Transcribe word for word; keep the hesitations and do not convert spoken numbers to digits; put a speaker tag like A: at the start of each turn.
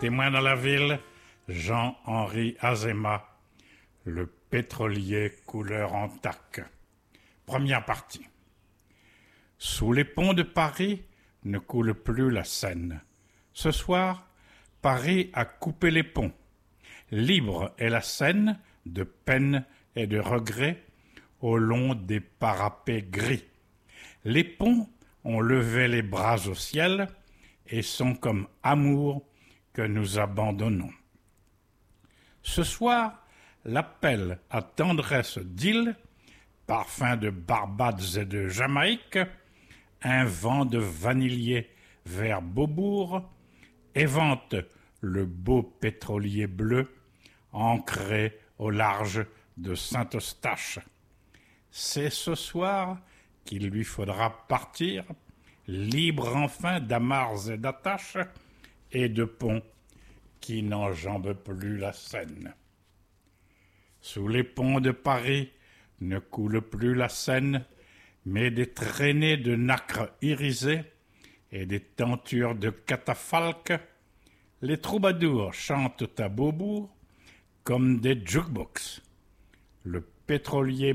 A: témoin dans la ville, Jean-Henri Azéma, le pétrolier couleur en taque. Première partie. Sous les ponts de Paris ne coule plus la Seine. Ce soir, Paris a coupé les ponts. Libre est la Seine de peine et de regret au long des parapets gris. Les ponts ont levé les bras au ciel et sont comme amour que nous abandonnons. Ce soir, l'appel à tendresse d'île, parfum de Barbades et de Jamaïque, un vent de vanillier vers Beaubourg, évente le beau pétrolier bleu, ancré au large de Saint-Eustache. C'est ce soir qu'il lui faudra partir, libre enfin d'amarres et d'attaches et de ponts qui n'enjambent plus la Seine. Sous les ponts de Paris ne coule plus la Seine, mais des traînées de nacre irisée et des tentures de catafalques. Les troubadours chantent à Beaubourg comme des jukebox. Le pétrolier